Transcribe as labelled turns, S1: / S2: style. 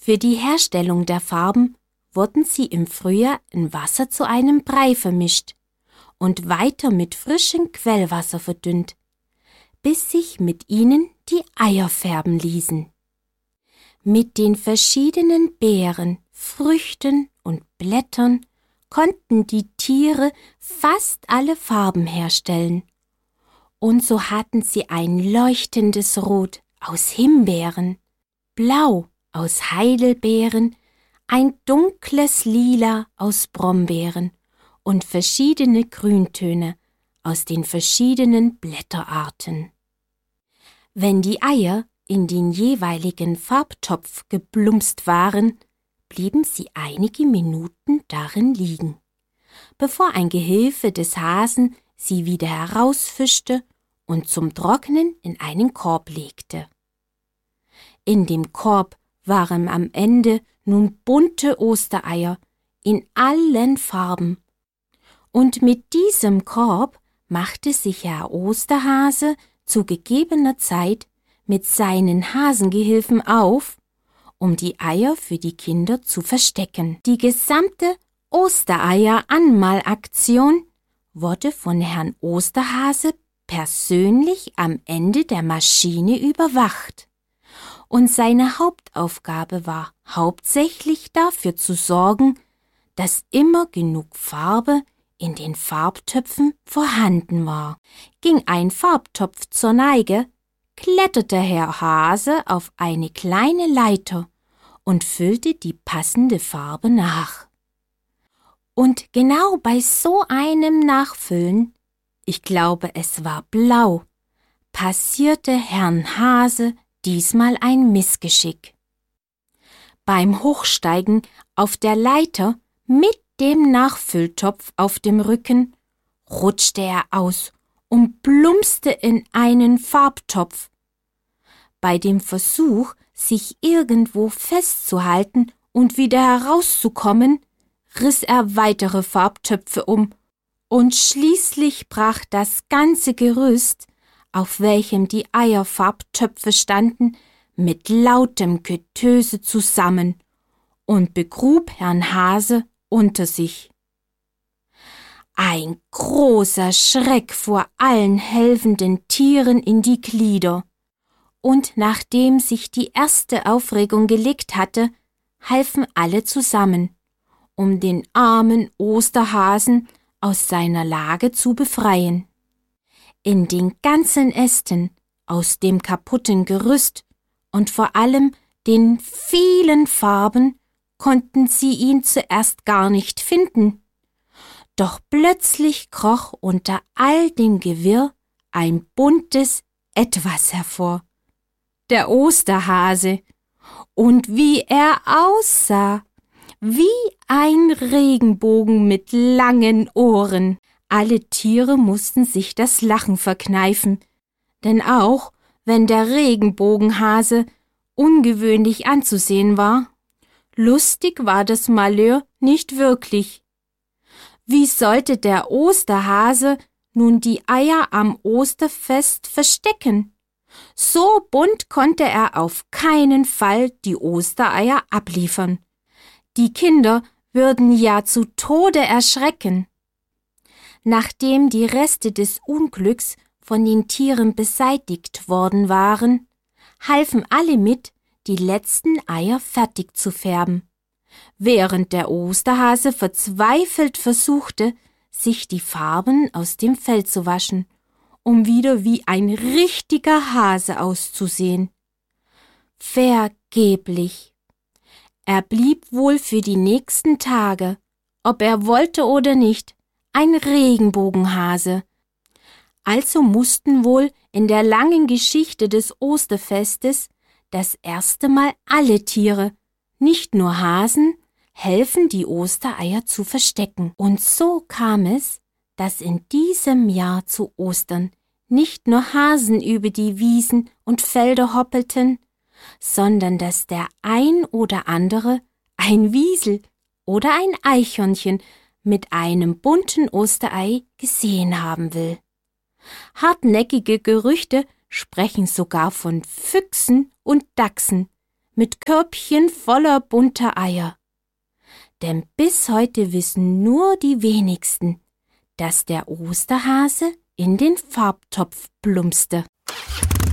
S1: Für die Herstellung der Farben wurden sie im Frühjahr in Wasser zu einem Brei vermischt und weiter mit frischem Quellwasser verdünnt, bis sich mit ihnen die Eier färben ließen. Mit den verschiedenen Beeren, Früchten und Blättern konnten die Tiere fast alle Farben herstellen. Und so hatten sie ein leuchtendes Rot aus Himbeeren, Blau aus Heidelbeeren, ein dunkles Lila aus Brombeeren und verschiedene Grüntöne aus den verschiedenen Blätterarten. Wenn die Eier in den jeweiligen Farbtopf geplumpst waren, blieben sie einige Minuten darin liegen, bevor ein Gehilfe des Hasen sie wieder herausfischte und zum Trocknen in einen Korb legte. In dem Korb waren am Ende nun bunte Ostereier in allen Farben, und mit diesem Korb machte sich Herr Osterhase zu gegebener Zeit mit seinen Hasengehilfen auf, um die Eier für die Kinder zu verstecken. Die gesamte Ostereier-Anmalaktion wurde von Herrn Osterhase persönlich am Ende der Maschine überwacht. Und seine Hauptaufgabe war hauptsächlich dafür zu sorgen, dass immer genug Farbe in den Farbtöpfen vorhanden war. Ging ein Farbtopf zur Neige, kletterte Herr Hase auf eine kleine Leiter und füllte die passende Farbe nach. Und genau bei so einem Nachfüllen, ich glaube es war blau, passierte Herrn Hase diesmal ein Missgeschick. Beim Hochsteigen auf der Leiter mit dem Nachfülltopf auf dem Rücken rutschte er aus und plumpste in einen Farbtopf. Bei dem Versuch, sich irgendwo festzuhalten und wieder herauszukommen, riss er weitere Farbtöpfe um, und schließlich brach das ganze Gerüst, auf welchem die Eierfarbtöpfe standen, mit lautem Getöse zusammen und begrub Herrn Hase unter sich. Ein großer Schreck fuhr allen helfenden Tieren in die Glieder, und nachdem sich die erste Aufregung gelegt hatte, halfen alle zusammen, um den armen Osterhasen aus seiner Lage zu befreien. In den ganzen Ästen, aus dem kaputten Gerüst und vor allem den vielen Farben konnten sie ihn zuerst gar nicht finden. Doch plötzlich kroch unter all dem Gewirr ein buntes Etwas hervor. Der Osterhase. Und wie er aussah! Wie ein Regenbogen mit langen Ohren. Alle Tiere mussten sich das Lachen verkneifen, denn auch wenn der Regenbogenhase ungewöhnlich anzusehen war, lustig war das Malheur nicht wirklich. Wie sollte der Osterhase nun die Eier am Osterfest verstecken? So bunt konnte er auf keinen Fall die Ostereier abliefern. Die Kinder würden ja zu Tode erschrecken. Nachdem die Reste des Unglücks von den Tieren beseitigt worden waren, halfen alle mit, die letzten Eier fertig zu färben, während der Osterhase verzweifelt versuchte, sich die Farben aus dem Fell zu waschen, um wieder wie ein richtiger Hase auszusehen. Vergeblich. Er blieb wohl für die nächsten Tage, ob er wollte oder nicht, ein Regenbogenhase. Also mussten wohl in der langen Geschichte des Osterfestes das erste Mal alle Tiere, nicht nur Hasen, helfen, die Ostereier zu verstecken. Und so kam es, dass in diesem Jahr zu Ostern nicht nur Hasen über die Wiesen und Felder hoppelten, sondern dass der ein oder andere ein Wiesel oder ein Eichhörnchen mit einem bunten Osterei gesehen haben will. Hartnäckige Gerüchte sprechen sogar von Füchsen und Dachsen, mit Körbchen voller bunter Eier. Denn bis heute wissen nur die wenigsten, dass der Osterhase in den Farbtopf plumpste.